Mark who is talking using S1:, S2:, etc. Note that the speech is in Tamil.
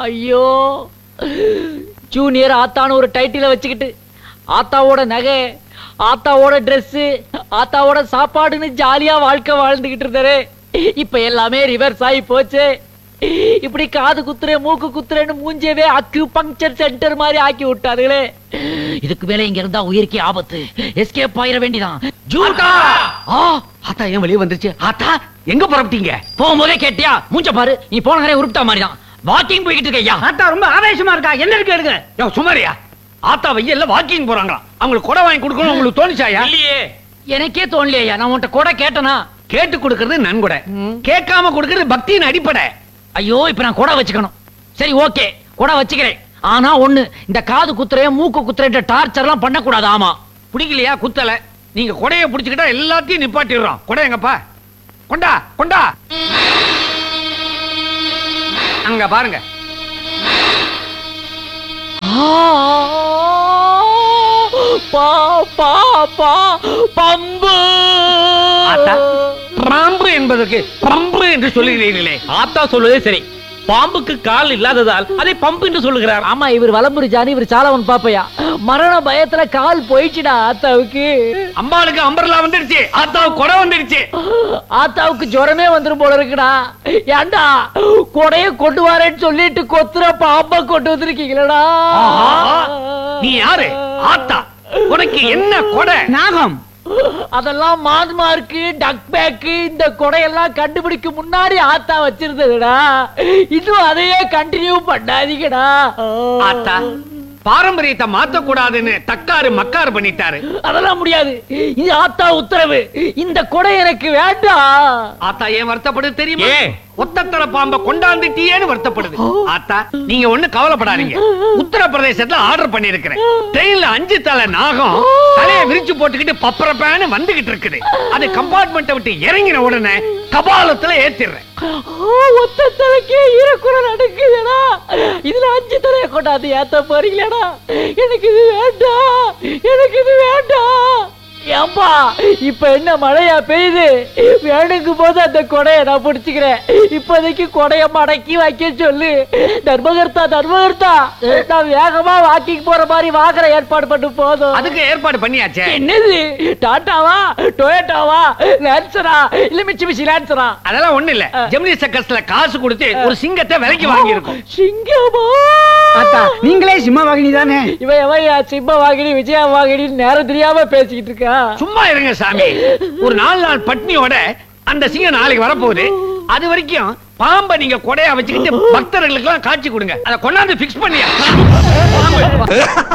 S1: ஐயோ, ஜூனியர் ஆத்தான்னு ஒரு டைட்டில வச்சுக்கிட்டு ஆத்தாவோட நகை, ஆத்தாவோட Dress, ஆத்தாவோட சாப்பாடுன்னு ஜாலியா வாழ்க்கை வாழ்ந்துகிட்டு இருந்தாரு. இப்ப எல்லாமே ரிவர்ஸ் ஆகி போச்சு. இப்படி காது குத்துறே மூக்கு குத்துறேன்னு மூஞ்சவே அக்யூபங்க்சர் சென்டர் மாதிரி ஆக்கி விட்டாருங்களே. இதுக்கு மேல இங்க இருந்தா உயிருக்கே ஆபத்து. எஸ்கேப் ஆயிர வேண்டிதான். ஜூட்டா
S2: ஆத்தா ஏன் வெளியே வந்துருச்சு? ஆத்தா எங்க புறப்பட்டீங்க?
S1: போகும்போதே கேட்டியா? மூஞ்ச பாரு, நீ போன நேரம் உருப்பிட்டா மாதிரிதான். வாக்கிங் போய்கிட்டு இருக்கையா?
S2: ஆத்தா ரொம்ப ஆவேசமா இருக்கா. என்ன இருக்கு எடுங்க. சுமாரியா ஆத்தா வெயில்ல வாக்கிங் போறாங்களா? அவங்களுக்கு கொடை வாங்கி கொடுக்கணும் உங்களுக்கு தோணுச்சாயா?
S1: இல்லையே, எனக்கே தோணலையா. நான் உன்கிட்ட கொடை கேட்டனா?
S2: கேட்டு கொடுக்கறது நன்கொடை, கேட்காம கொடுக்கறது பக்தியின் அடிப்படை.
S1: ஐயோ, இப்ப நான் கொடை வச்சுக்கணும். சரி, ஓகே, கொடை வச்சுக்கிறேன். ஆனா ஒண்ணு, இந்த காது குத்துறே மூக்கு குத்துறே டார்ச்சர் எல்லாம் பண்ண கூடாது. ஆமா,
S2: பிடிக்கலையா? குத்தல. நீங்க கொடையை பிடிச்சுக்கிட்டா எல்லாத்தையும் நிப்பாட்டிடுறோம். கொடை எங்கப்பா? கொண்டா கொண்டா. அங்க பாருங்க.
S1: பம்பு.
S2: பாம்பு என்பதற்கு பம்பு என்று சொல்லுகிறீர்களே.
S3: ஆத்தா சொல்வதே சரி. பாம்புக்கு கால் இல்லாததால் அதை பம்பு என்று சொல்லுகிறார்.
S1: ஆமா, இவர் வலம்புரி ஜானி, இவர் சாலவன் பாப்பையா. மரண பயத்துல கால் போயிடுச்சுடா ஆத்தாவுக்கு.
S2: அம்பாளுக்கு அம்பர்லா வந்துடுச்சு, ஆத்தாவுக்கு கொடை வந்துடுச்சு.
S1: ஆத்தாவுக்கு ஜுரமே வந்துரும் போல இருக்குடா. ஏண்டா கொடைய கொண்டு வரேன்னு சொல்லிட்டு கொத்துற பாம்பை கொண்டு வந்திருக்கீங்களா?
S2: நீ யாரு? ஆத்தா, உனக்கு என்ன கொடை? நாகம்.
S1: அதெல்லாம் மான்மார்க்கு, டக் பேக்கு, இந்த கொடையெல்லாம் கண்டுபிடிக்க முன்னாடி ஆத்தா வச்சிருந்ததுடா. இன்னும் அதையே கண்டினியூ பண்ணாதீங்கடா.
S2: ஆத்தா பாரம்பரியத்தை மாத்த கூடாதுன்னு தக்காரு மக்காரு பண்ணிட்டாரு.
S1: அதெல்லாம் முடியாது, இது ஆத்தா உத்தரவு. இந்த கொடை எனக்கு வேண்டாம்.
S2: ஆத்தா ஏன் வருத்தப்படுது தெரியுமா? ஒத்தத்தர பாம்ப கொண்டாந்துட்டியேன்னு வருத்தப்படுது. ஆத்தா நீங்க ஒண்ணு கவலைப்படாதீங்க. உத்தரப்பிரதேசத்துல ஆர்டர் பண்ணிருக்கிறேன். ட்ரெயின்ல 5 தலை நாகம் தலையை விரிச்சு போட்டுக்கிட்டு பப்பரப்பான்னு வந்துகிட்டு இருக்குது. அது கம்பார்ட்மெண்ட்டை விட்டு இறங்கின உடனே கபாலத்துல ஏத்திடுறேன்.
S1: ஒத்த தலைக்கே ஈரக்குறை நடக்குதுடா. இதுல 5 தலையை கொண்டாந்து ஏத்த போறீங்களா? எனக்கு இது வேண்டாம், எனக்கு இது வேண்டாம். ஏம்பா, இப்ப என்ன மழையா பெய்யுது? வேணுங்கும் போது அந்த கொடையை நான் பிடிச்சுக்கிறேன். இப்போதைக்கு கொடைய மடக்கி வைக்க சொல்லு. தர்மகர்த்தா, தர்மகர்த்தா, நான் வேகமா வாக்கிங் போற மாதிரி வாங்குற ஏற்பாடு பண்ணு. போதும்.
S2: அதுக்கு ஏற்பாடு பண்ணியாச்சே.
S1: என்னது? டாட்டாவா, டொயோட்டாவா, லான்சரா, இல்ல மிட்சுபிஷி லான்சரா?
S2: அதெல்லாம் ஒண்ணு இல்ல. ஜெமினி சர்க்கஸ்ல காசு கொடுத்து ஒரு சிங்கத்தை விலைக்கு வாங்கி இருக்கும்.
S1: சிங்கமா?
S2: நீங்களே சிம்ம வாகினி தானே?
S1: இவன் சிம்ம வாகினி விஜயா வாகினி நேரம் தெரியாம பேசிக்கிட்டு இருக்கா.
S2: சும்மா இருங்க சாமி. ஒரு 4 நாள் பட்னியோட அந்த சிங்கம் நாளைக்கு வரப்போகுது. அது வரைக்கும் பாம்பை நீங்க கொடையா வச்சுக்கிட்டு பக்தர்களுக்கு எல்லாம் காட்சி கொடுங்க. அதை கொண்டாந்து பிக்ஸ் பண்ணியா?